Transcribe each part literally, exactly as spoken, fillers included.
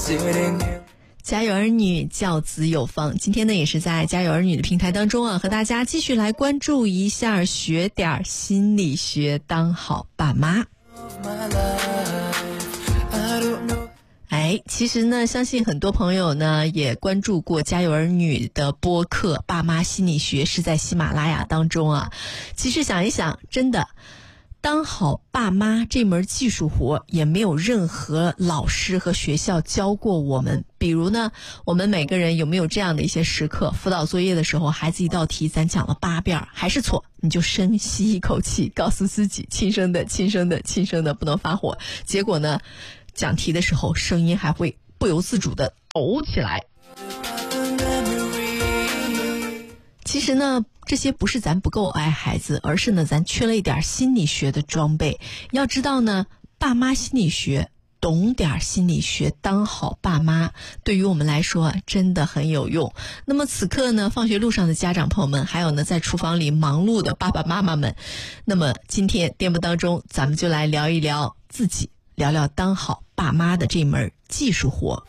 家有儿女，教子有方。今天呢，也是在家有儿女的平台当中啊，和大家继续来关注一下，学点心理学，当好爸妈。哎，其实呢，相信很多朋友呢也关注过家有儿女的播客《爸妈心理学》，是在喜马拉雅当中啊。其实想一想，真的当好爸妈这门技术活也没有任何老师和学校教过我们。比如呢，我们每个人有没有这样的一些时刻，辅导作业的时候，孩子一道题咱讲了八遍还是错，你就深吸一口气，告诉自己轻声的轻声的轻声的，不能发火。结果呢，讲题的时候声音还会不由自主的抖起来。其实呢，这些不是咱不够爱孩子，而是呢咱缺了一点心理学的装备。要知道呢，爸妈心理学，懂点心理学，当好爸妈，对于我们来说真的很有用。那么此刻呢，放学路上的家长朋友们，还有呢在厨房里忙碌的爸爸妈妈们，那么今天节目当中咱们就来聊一聊自己，聊聊当好爸妈的这门技术活。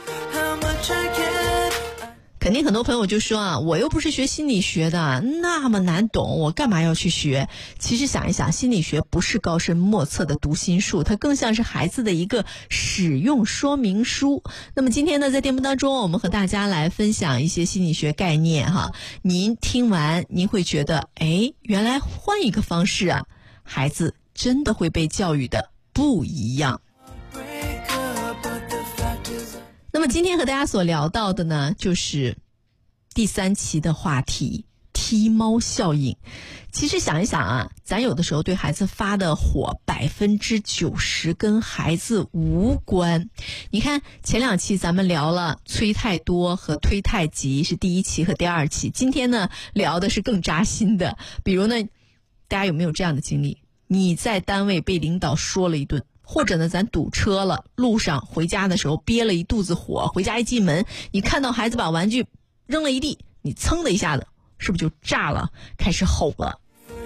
肯定很多朋友就说啊，我又不是学心理学的，那么难懂，我干嘛要去学？其实想一想，心理学不是高深莫测的读心术，它更像是孩子的一个使用说明书。那么今天呢，在节目当中，我们和大家来分享一些心理学概念哈。您听完，您会觉得，哎，原来换一个方式啊，孩子真的会被教育的不一样。那么今天和大家所聊到的呢，就是第三期的话题，踢猫效应。其实想一想啊，咱有的时候对孩子发的火百分之九十跟孩子无关。你看前两期咱们聊了催太多和推太急，是第一期和第二期。今天呢聊的是更扎心的，比如呢，大家有没有这样的经历？你在单位被领导说了一顿，或者呢咱堵车了，路上回家的时候憋了一肚子火，回家一进门，你看到孩子把玩具扔了一地，你噌的一下子是不是就炸了，开始吼了？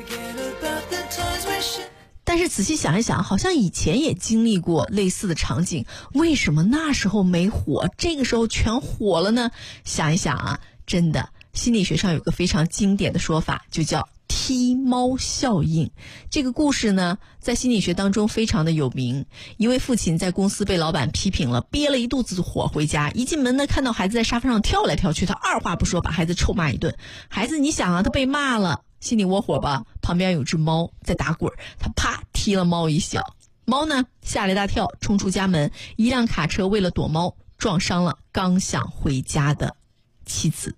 但是仔细想一想，好像以前也经历过类似的场景，为什么那时候没火，这个时候全火了呢？想一想啊，真的心理学上有个非常经典的说法，就叫踢猫效应。这个故事呢，在心理学当中非常的有名。一位父亲在公司被老板批评了，憋了一肚子火回家，一进门呢，看到孩子在沙发上跳来跳去，他二话不说把孩子臭骂一顿。孩子你想啊，他被骂了，心里窝火吧，旁边有只猫在打滚，他啪踢了猫一脚，猫呢吓了一大跳，冲出家门，一辆卡车为了躲猫撞伤了刚想回家的妻子。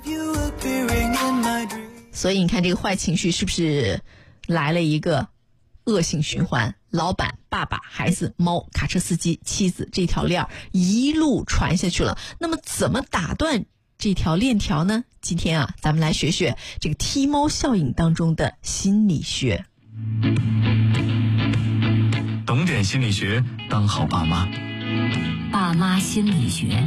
所以你看这个坏情绪是不是来了一个恶性循环？老板、爸爸、孩子、猫、卡车司机、妻子，这条链一路传下去了。那么怎么打断这条链条呢？今天啊，咱们来学学这个踢猫效应当中的心理学。 懂点心理学，当好爸妈。 爸妈心理学。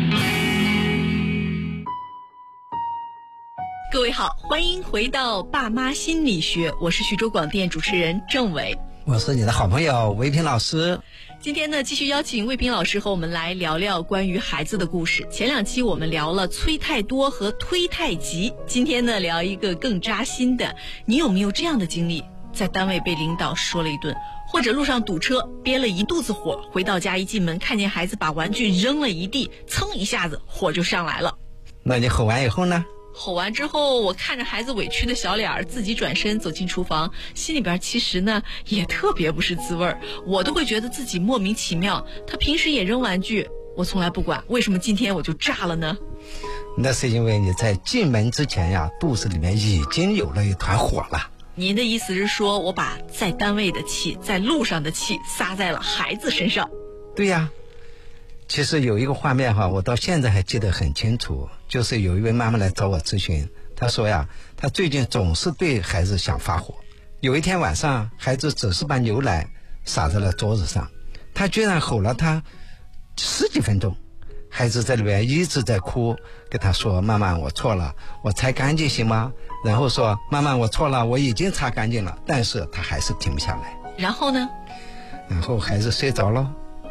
各位好，欢迎回到爸妈心理学，我是徐州广电主持人郑伟， 我是你的好朋友魏平老师。 今天呢，继续邀请魏平老师和我们来聊聊关于孩子的故事。前两期我们聊了催太多和推太急，今天呢聊一个更扎心的。你有没有这样的经历？在单位被领导说了一顿，或者路上堵车憋了一肚子火，回到家一进门看见孩子把玩具扔了一地，噌一下子火就上来了。 那你吼完以后呢？ 吼完之后，我看着孩子委屈的小脸儿，自己转身走进厨房，心里边其实呢也特别不是滋味儿，我都会觉得自己莫名其妙。他平时也扔玩具，我从来不管，为什么今天我就炸了呢？ 那是因为你在进门之前呀，肚子里面已经有了一团火了。 您的意思是说，我把在单位的气，在路上的气撒在了孩子身上？ 对呀。其实有一个画面哈，我到现在还记得很清楚，就是有一位妈妈来找我咨询，她说呀，她最近总是对孩子想发火。有一天晚上，孩子只是把牛奶洒在了桌子上，她居然吼了他十几分钟。孩子在里面一直在哭，跟她说：“妈妈，我错了，我擦干净行吗？”然后说：“妈妈，我错了，我已经擦干净了。”但是她还是停不下来。 然后呢？ 然后孩子睡着了。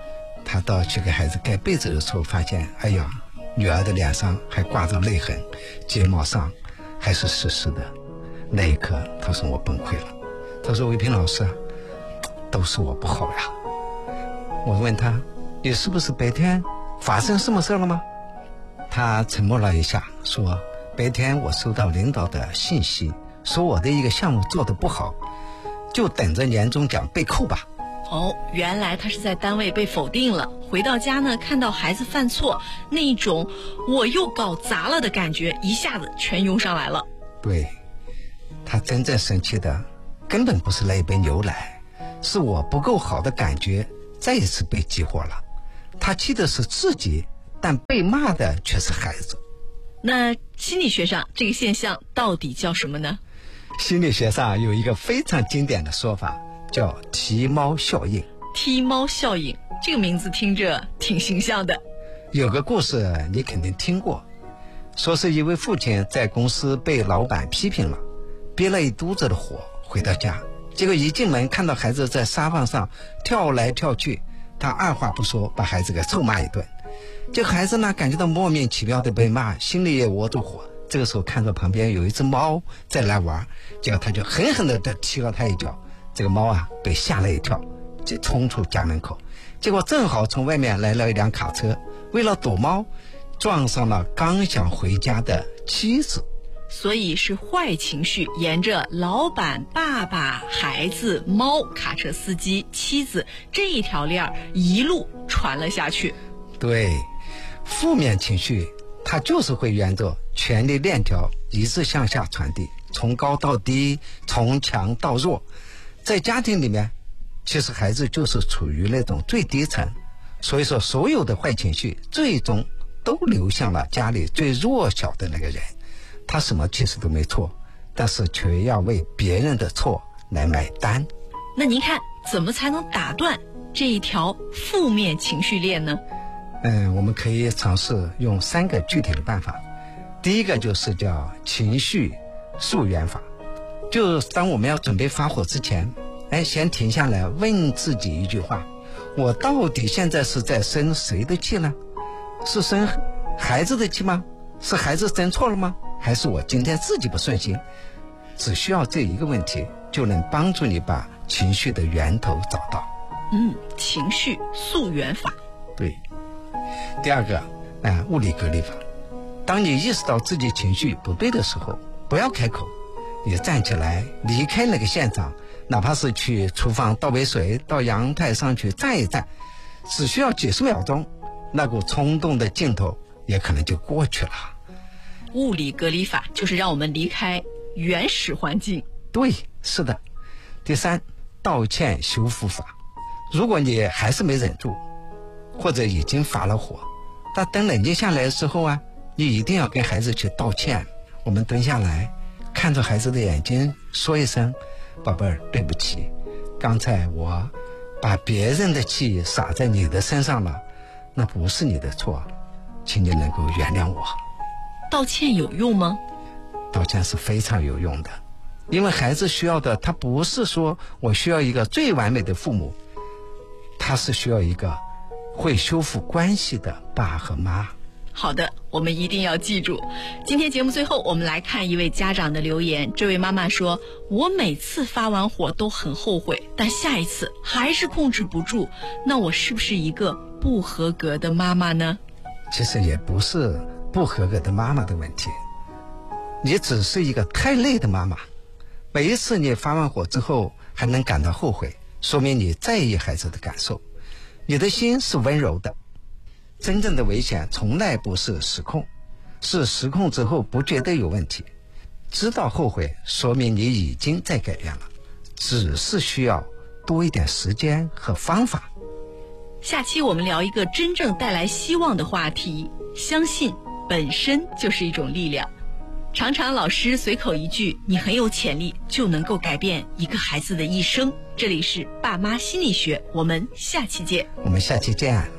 他到去给孩子盖被子的时候，发现哎呀，女儿的脸上还挂着泪痕，睫毛上还是湿湿的。那一刻他说我崩溃了，他说维平老师，都是我不好呀。我问他，你是不是白天发生什么事了吗？他沉默了一下，说白天我收到领导的信息，说我的一个项目做得不好，就等着年终奖被扣吧。 哦，原来他是在单位被否定了，回到家呢，看到孩子犯错，那一种我又搞砸了的感觉一下子全涌上来了。 对，他真正生气的根本不是那一杯牛奶，是我不够好的感觉再一次被激活了。他气的是自己，但被骂的却是孩子。 那心理学上这个现象到底叫什么呢？ 心理学上有一个非常经典的说法，叫踢猫效应。 踢猫效应，这个名字听着挺形象的。 有个故事你肯定听过，说是一位父亲在公司被老板批评了，憋了一肚子的火，回到家，结果一进门看到孩子在沙发上跳来跳去，他二话不说把孩子给臭骂一顿。这个孩子呢，感觉到莫名其妙的被骂，心里也窝着火。这个时候看到旁边有一只猫在来玩，结果他就狠狠的踢了他一脚，这个猫啊被吓了一跳，就冲出家门口。结果正好从外面来了一辆卡车，为了躲猫，撞上了刚想回家的妻子。 所以是坏情绪沿着老板、爸爸、孩子、猫、卡车司机、妻子这一条链一路传了下去。 对，负面情绪它就是会沿着权力链条一直向下传递，从高到低，从强到弱。在家庭里面，其实孩子就是处于那种最低层，所以说所有的坏情绪最终都流向了家里最弱小的那个人。他什么其实都没错，但是却要为别人的错来买单。 那您看，怎么才能打断这一条负面情绪链呢？ 嗯，我们可以尝试用三个具体的办法。第一个就是叫情绪溯源法，就是当我们要准备发火之前，哎，先停下来问自己一句话：我到底现在是在生谁的气呢？是生孩子的气吗？是孩子生错了吗？还是我今天自己不顺心？只需要这一个问题，就能帮助你把情绪的源头找到。 嗯，情绪溯源法。 对。第二个，呃，物理隔离法。当你意识到自己情绪不对的时候，不要开口，你站起来离开那个现场，哪怕是去厨房倒杯水，到阳台上去站一站，只需要几十秒钟，那股冲动的劲头也可能就过去了。 物理隔离法就是让我们离开原始环境。 对，是的。第三，道歉修复法。如果你还是没忍住，或者已经发了火，但等冷静下来的时候啊，你一定要跟孩子去道歉。我们蹲下来，看着孩子的眼睛，说一声：宝贝儿，对不起，刚才我把别人的气撒在你的身上了，那不是你的错，请你能够原谅我。 道歉有用吗？ 道歉是非常有用的，因为孩子需要的，他不是说我需要一个最完美的父母，他是需要一个会修复关系的爸和妈。 好的，我们一定要记住。今天节目最后，我们来看一位家长的留言。这位妈妈说，我每次发完火都很后悔，但下一次还是控制不住，那我是不是一个不合格的妈妈呢？ 其实也不是不合格的妈妈的问题，你只是一个太累的妈妈。每一次你发完火之后还能感到后悔，说明你在意孩子的感受，你的心是温柔的。真正的危险从来不是失控，是失控之后不觉得有问题。知道后悔说明你已经在改变了，只是需要多一点时间和方法。 下期我们聊一个真正带来希望的话题，相信本身就是一种力量。常常老师随口一句，你很有潜力，就能够改变一个孩子的一生。这里是爸妈心理学，我们下期见。 我们下期见。